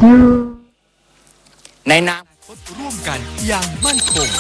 ในน้ำร่วมกันอย่างมั่นคง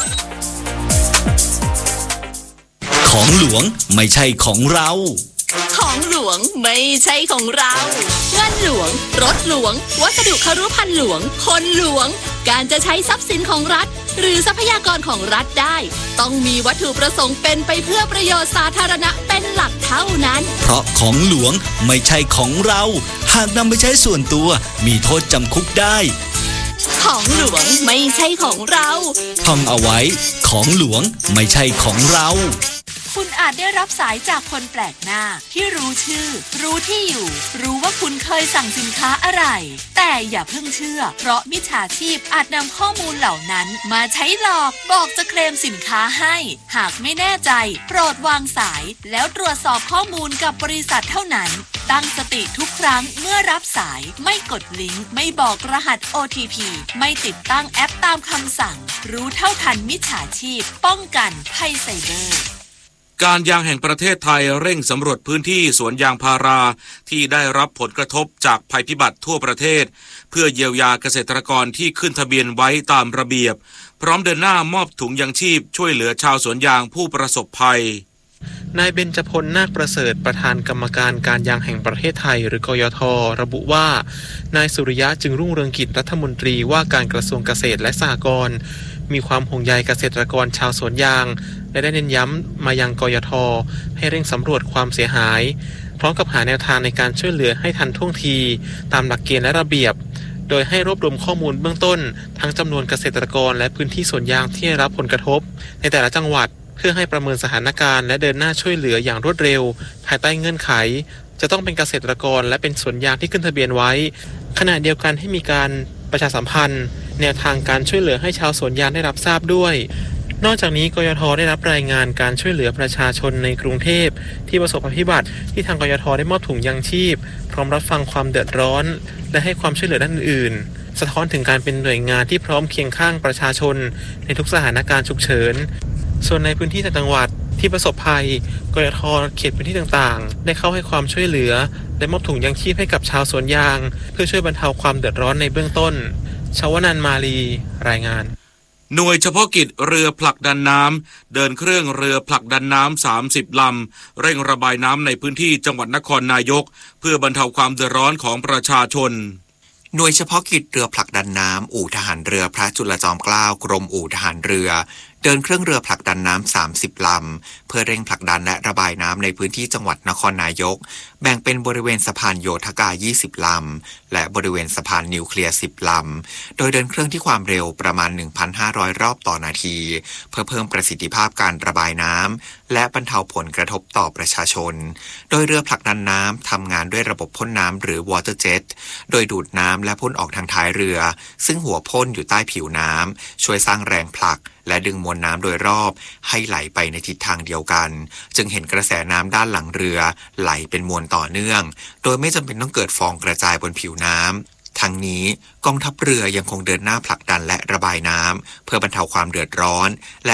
ของหลวงไม่ใช่ของเราของหลวงไม่ใช่ของเราเงินหลวงรถหลวงวัสดุครุภัณฑ์หลวงคนหลวงการจะใช้ทรัพย์สินของรัฐหรือทรัพยากรของรัฐได้ต้องมีวัตถุประสงค์เป็นไปเพื่อประโยชน์สาธารณะเป็นหลักเท่านั้นเพราะของหลวงไม่ใช่ของเราหากนำไปใช้ส่วนตัวมีโทษจำคุกได้ของหลวงไม่ใช่ของเราท่องเอาไว้ของหลวงไม่ใช่ของเราคุณอาจได้รับสายจากคนแปลกหน้าที่รู้ชื่อรู้ที่อยู่รู้ว่าคุณเคยสั่งสินค้าอะไรแต่อย่าเพิ่งเชื่อเพราะมิจฉาชีพอาจนำข้อมูลเหล่านั้นมาใช้หลอกบอกจะเคลมสินค้าให้หากไม่แน่ใจโปรดวางสายแล้วตรวจสอบข้อมูลกับบริษัทเท่านั้นตั้งสติทุกครั้งเมื่อรับสายไม่กดลิงก์ไม่บอกรหัส OTP ไม่ติดตั้งแอปตามคำสั่งรู้เท่าทันมิจฉาชีพป้องกันภัยไซเบอร์การยางแห่งประเทศไทยเร่งสำรวจพื้นที่สวนยางพาราที่ได้รับผลกระทบจากภัยพิบัติทั่วประเทศเพื่อเยียวยาเกษตรกรที่ขึ้นทะเบียนไว้ตามระเบียบพร้อมเดินหน้ามอบถุงยังชีพช่วยเหลือชาวสวนยางผู้ประสบภัยนายเบญจพลนาคประเสริฐประธานกรรมการการยางแห่งประเทศไทยหรือกยท.ระบุว่านายสุริยะจึงรุ่งเรืองกิจรัฐมนตรีว่าการกระทรวงเกษตรและสหกรณ์มีความห่วงใยเกษตรกรชาวสวนยางและได้เน้นย้ำมายังกยท.ให้เร่งสำรวจความเสียหายพร้อมกับหาแนวทางในการช่วยเหลือให้ทันท่วงทีตามหลักเกณฑ์และระเบียบโดยให้รวบรวมข้อมูลเบื้องต้นทั้งจำนวนเกษตรกรและพื้นที่สวนยางที่ได้รับผลกระทบในแต่ละจังหวัดเพื่อให้ประเมินสถานการณ์และเดินหน้าช่วยเหลืออย่างรวดเร็วภายใต้เงื่อนไขจะต้องเป็นเกษตรกรและเป็นสวนยางที่ขึ้นทะเบียนไว้ขณะเดียวกันให้มีการประชาสัมพันธ์แนวทางการช่วยเหลือให้ชาวสวนยางได้รับทราบด้วยนอกจากนี้กยท.ได้รับรายงานการช่วยเหลือประชาชนในกรุงเทพที่ประสบภัยพิบัติที่ทางกยท.ได้มอบถุงยังชีพพร้อมรับฟังความเดือดร้อนและให้ความช่วยเหลือด้านอื่นสะท้อนถึงการเป็นหน่วยงานที่พร้อมเคียงข้างประชาชนในทุกสถานการณ์ฉุกเฉินส่วนในพื้นที่ต่างจังหวัดที่ประสบภัยกยท.เขตพื้นที่ต่างๆได้เข้าให้ความช่วยเหลือและมอบถุงยังชีพให้กับชาวสวนยางเพื่อช่วยบรรเทาความเดือดร้อนในเบื้องต้นชวนันท์มาลีรายงานหน่วยเฉพาะกิจเรือผลักดันน้ำเดินเครื่องเรือผลักดันน้ำ30 ลำเร่งระบายน้ำในพื้นที่จังหวัดนครนายกเพื่อบรรเทาความเดือดร้อนของประชาชนหน่วยเฉพาะกิจเรือผลักดันน้ำอู่ทหารเรือพระจุลจอมเกล้ากรมอู่ทหารเรือเดินเครื่องเรือผลักดันน้ำ30 ลำเพื่อเร่งผลักดันและระบายน้ำในพื้นที่จังหวัดนครนายกแบ่งเป็นบริเวณสะพานโยธกา20 ลำและบริเวณสะพานนิวเคลียร์10 ลำโดยเดินเครื่องที่ความเร็วประมาณ 1,500 รอบต่อนาทีเพื่อเพิ่มประสิทธิภาพการระบายน้ำและบรรเทาผลกระทบต่อประชาชนโดยเรือผลักดันน้ำทำงานด้วยระบบพ่นน้ำหรือ water jet โดยดูดน้ำและพ่นออกทางท้ายเรือซึ่งหัวพ่นอยู่ใต้ผิวน้ำช่วยสร้างแรงผลักและดึงมวลน้ำโดยรอบให้ไหลไปในทิศทางเดียวกันจึงเห็นกระแสน้ำด้านหลังเรือไหลเป็นมวลต่อเนื่องโดยไม่จำเป็นต้องเกิดฟองกระจายบนผิวน้ำทั้งนี้กองทัพเรือยังคงเดินหน้าผลักดันและระบายน้ำเพื่อบรรเทาความเดือดร้อนและ